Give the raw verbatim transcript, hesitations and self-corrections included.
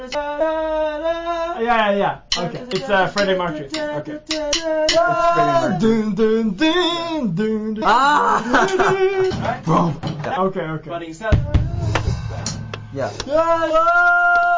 Yeah, yeah, yeah. Okay, it's uh, Freddie Mercury. Okay. It's Freddie Mercury. Ah! Okay, okay. Yeah.